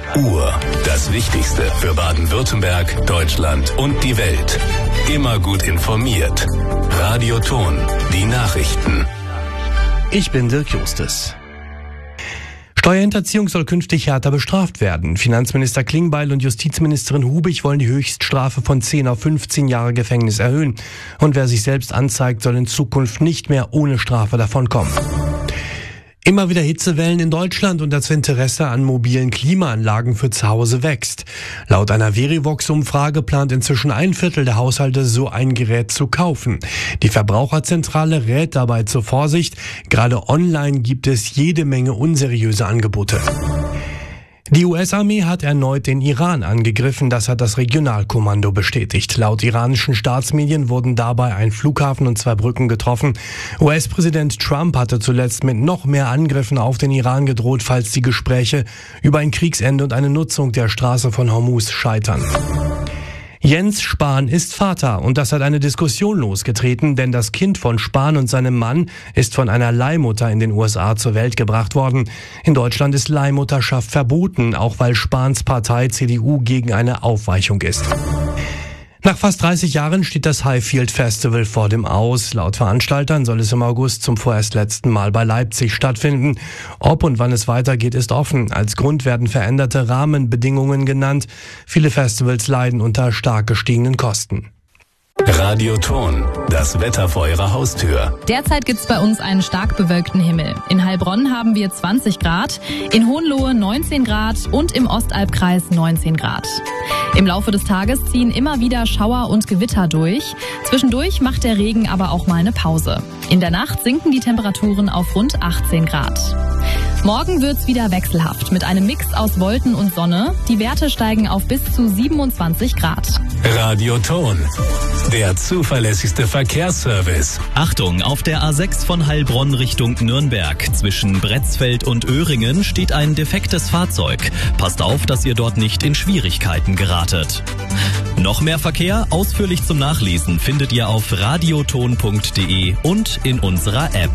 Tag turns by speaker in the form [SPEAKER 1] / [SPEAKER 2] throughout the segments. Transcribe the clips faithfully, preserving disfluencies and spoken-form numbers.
[SPEAKER 1] Uhr. Das Wichtigste für Baden-Württemberg, Deutschland und die Welt. Immer gut informiert. Radioton. Die Nachrichten.
[SPEAKER 2] Ich bin Dirk Justus. Steuerhinterziehung soll künftig härter bestraft werden. Finanzminister Klingbeil und Justizministerin Hubig wollen die Höchststrafe von zehn auf fünfzehn Jahre Gefängnis erhöhen. Und wer sich selbst anzeigt, soll in Zukunft nicht mehr ohne Strafe davonkommen. Immer wieder Hitzewellen in Deutschland und das Interesse an mobilen Klimaanlagen für zu Hause wächst. Laut einer Verivox-Umfrage plant inzwischen ein Viertel der Haushalte, so ein Gerät zu kaufen. Die Verbraucherzentrale rät dabei zur Vorsicht. Gerade online gibt es jede Menge unseriöse Angebote. Die U S-Armee hat erneut den Iran angegriffen, das hat das Regionalkommando bestätigt. Laut iranischen Staatsmedien wurden dabei ein Flughafen und zwei Brücken getroffen. U S-Präsident Trump hatte zuletzt mit noch mehr Angriffen auf den Iran gedroht, falls die Gespräche über ein Kriegsende und eine Nutzung der Straße von Hormuz scheitern. Jens Spahn ist Vater und das hat eine Diskussion losgetreten, denn das Kind von Spahn und seinem Mann ist von einer Leihmutter in den U S A zur Welt gebracht worden. In Deutschland ist Leihmutterschaft verboten, auch weil Spahns Partei C D U gegen eine Aufweichung ist. Nach fast dreißig Jahren steht das Highfield Festival vor dem Aus. Laut Veranstaltern soll es im August zum vorerst letzten Mal bei Leipzig stattfinden. Ob und wann es weitergeht, ist offen. Als Grund werden veränderte Rahmenbedingungen genannt. Viele Festivals leiden unter stark gestiegenen Kosten.
[SPEAKER 1] Radioton. Das Wetter vor Ihrer Haustür.
[SPEAKER 3] Derzeit gibt's bei uns einen stark bewölkten Himmel. In Heilbronn haben wir zwanzig Grad, in Hohenlohe neunzehn Grad und im Ostalbkreis neunzehn Grad. Im Laufe des Tages ziehen immer wieder Schauer und Gewitter durch. Zwischendurch macht der Regen aber auch mal eine Pause. In der Nacht sinken die Temperaturen auf rund achtzehn Grad. Morgen wird's wieder wechselhaft mit einem Mix aus Wolken und Sonne. Die Werte steigen auf bis zu siebenundzwanzig Grad.
[SPEAKER 1] Radioton. Der zuverlässigste Verkehrsservice.
[SPEAKER 4] Achtung, auf der A sechs von Heilbronn Richtung Nürnberg. Zwischen Bretzfeld und Öhringen steht ein defektes Fahrzeug. Passt auf, dass ihr dort nicht in Schwierigkeiten geratet. Noch mehr Verkehr, ausführlich zum Nachlesen, findet ihr auf radioton punkt de und in unserer App.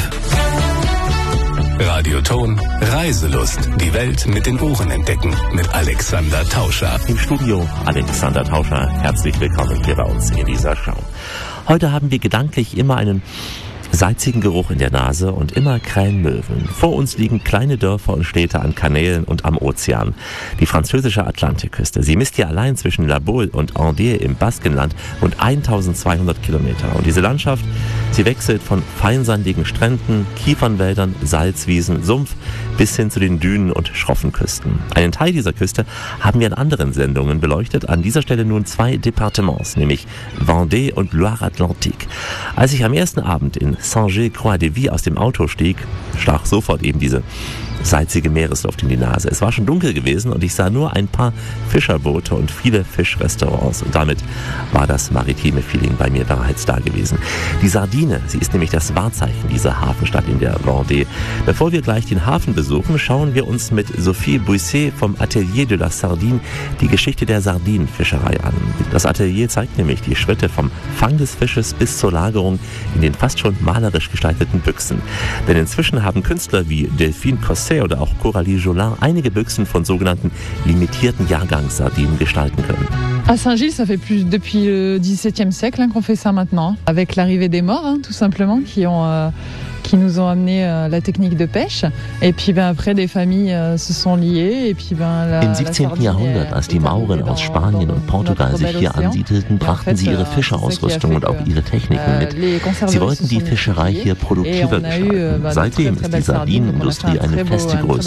[SPEAKER 1] Radioton. Reiselust. Die Welt mit den Ohren entdecken. Mit Alexander Tauscher.
[SPEAKER 5] Im Studio Alexander Tauscher. Herzlich willkommen hier bei uns in dieser Show. Heute haben wir gedanklich immer einen salzigen Geruch in der Nase und immer Krähenmöwen. Vor uns liegen kleine Dörfer und Städte an Kanälen und am Ozean. Die französische Atlantikküste. Sie misst ja allein zwischen La Baule und Andier im Baskenland rund eintausendzweihundert Kilometer. Und diese Landschaft, sie wechselt von feinsandigen Stränden, Kiefernwäldern, Salzwiesen, Sumpf bis hin zu den Dünen und schroffen Küsten. Einen Teil dieser Küste haben wir in anderen Sendungen beleuchtet. An dieser Stelle nun zwei Departements, nämlich Vendée und Loire-Atlantique. Als ich am ersten Abend in Saint-Gé-Croix-de-Vie aus dem Auto stieg, stach sofort eben diese salzige Meeresluft in die Nase. Es war schon dunkel gewesen und ich sah nur ein paar Fischerboote und viele Fischrestaurants. Und damit war das maritime Feeling bei mir bereits da gewesen. Die Sardine, sie ist nämlich das Wahrzeichen dieser Hafenstadt in der Vendée. Bevor wir gleich den Hafen besuchen, schauen wir uns mit Sophie Buisset vom Atelier de la Sardine die Geschichte der Sardinenfischerei an. Das Atelier zeigt nämlich die Schritte vom Fang des Fisches bis zur Lagerung in den fast schon malerisch gestalteten Büchsen. Denn inzwischen haben Künstler wie Delphine Cosset oder auch Coralie Jolin einige Büchsen von sogenannten limitierten Jahrgangssardinen gestalten können.
[SPEAKER 6] À Saint-Gilles, ça fait plus depuis le dix-septième siècle hein, qu'on fait ça maintenant, avec l'arrivée des Maures, hein, tout simplement, qui ont euh, qui nous ont amené euh, la technique de pêche. Et puis ben après des familles euh, se sont liées et puis ben la,
[SPEAKER 5] Im siebzehnten Jahrhundert, als die Mauren aus Spanien und Portugal sich hier ansiedelten, brachten sie ihre Fischerausrüstung und auch ihre Techniken mit. Sie wollten die Fischerei hier produktiver gestalten. Seitdem ist die Sardinenindustrie eine feste Größe.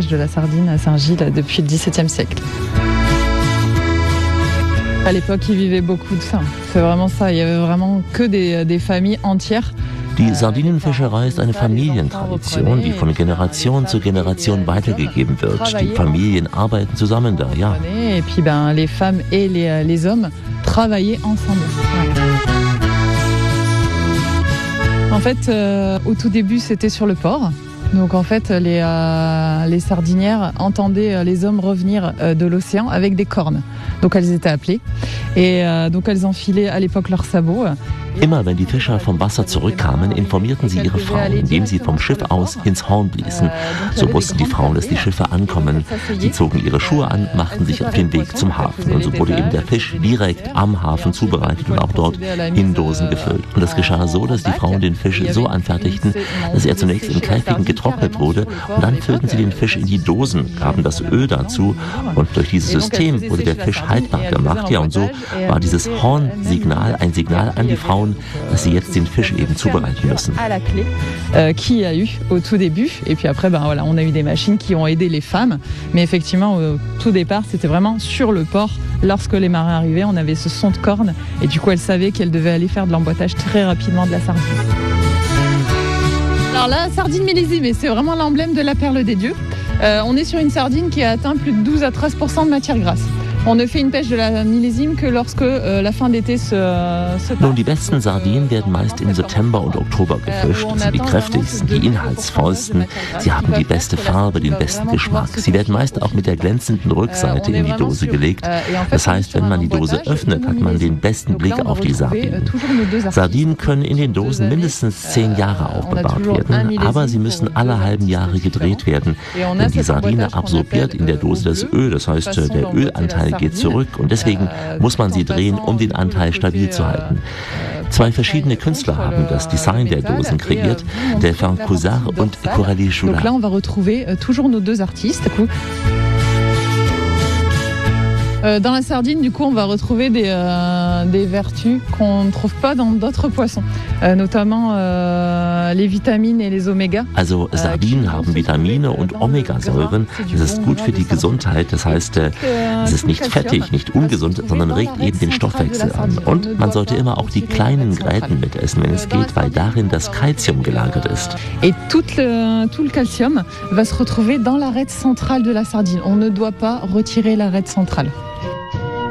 [SPEAKER 6] À l'époque, ils vivaient beaucoup de ça. C'est vraiment ça. Il y avait vraiment que des, des familles entières.
[SPEAKER 5] Die Sardinenfischerei ist eine Familientradition, die von Generation zu Generation weitergegeben wird. Die Familien arbeiten zusammen da, ja.
[SPEAKER 6] Et puis ben les femmes et les les hommes travaillaient ensemble. En fait, euh, au tout début, c'était sur le port. Donc en fait, les, euh, les sardinières entendaient les hommes revenir euh, de l'océan avec des cornes. Donc elles étaient appelées. Et euh, donc elles enfilaient à l'époque leurs sabots.
[SPEAKER 5] Immer wenn die Fischer vom Wasser zurückkamen, informierten sie ihre Frauen, indem sie vom Schiff aus ins Horn bliesen. So wussten die Frauen, dass die Schiffe ankommen. Sie zogen ihre Schuhe an, machten sich auf den Weg zum Hafen. Und so wurde eben der Fisch direkt am Hafen zubereitet und auch dort in Dosen gefüllt. Und das geschah so, dass die Frauen den Fisch so anfertigten, dass er zunächst in Käfigen getrocknet wurde und dann füllten sie den Fisch in die Dosen, gaben das Öl dazu und durch dieses System wurde der Fisch haltbar gemacht. Ja, und so war dieses Hornsignal ein Signal an die Frauen, dass sie jetzt den Fisch eben zubereiten müssen.
[SPEAKER 6] Euh, qui a eu au tout début, et puis après ben voilà, on a eu des machines qui ont aidé les femmes, mais effectivement au tout départ c'était vraiment sur le port. Lorsque les marins arrivaient, on avait ce son de corne et du coup elles savaient qu'elles devaient aller faire de l'emboîtage très rapidement de la sardine. Alors la sardine millésimée, c'est vraiment l'emblème de la perle des dieux. Euh, on est sur une sardine qui a atteint plus de douze à treize pour cent de matière grasse. On ne fait une pêche de la millésime que lorsque euh, la fin d'été se, se
[SPEAKER 5] Nun, die besten Sardinen werden meist im September und Oktober gefischt. Das sind die kräftigsten, die inhaltsvollsten. Sie haben die beste Farbe, den besten Geschmack. Sie werden meist auch mit der glänzenden Rückseite in die Dose gelegt. Das heißt, wenn man die Dose öffnet, hat man den besten Blick auf die Sardinen. Sardinen können in den Dosen mindestens zehn Jahre aufbewahrt werden, aber sie müssen alle halben Jahre gedreht werden. Denn die Sardine absorbiert in der Dose das Öl, das heißt, der Ölanteil geht zurück und deswegen muss man sie drehen, um den Anteil stabil zu halten. Zwei verschiedene Künstler haben das Design der Dosen kreiert, Delphin Coussard und Coralie Choulard.
[SPEAKER 6] Donc là, on va retrouver toujours nos deux artistes. Dans la sardine, du coup, on va retrouver des, euh, des vertus qu'on ne trouve pas dans d'autres poissons, euh, notamment euh, les vitamines et les Oméga.
[SPEAKER 5] Also Sardinen haben Vitamine und Omegasäuren. Das ist gut für die Gesundheit. Das heißt, es ist nicht fettig, nicht ungesund, sondern regt eben den Stoffwechsel an. Und man sollte immer auch die kleinen Gräten mitessen, wenn es geht, weil darin das Calcium gelagert ist.
[SPEAKER 6] Et tout le, tout le calcium va se retrouver dans l'arête centrale de la sardine. On ne doit pas retirer l'arête centrale.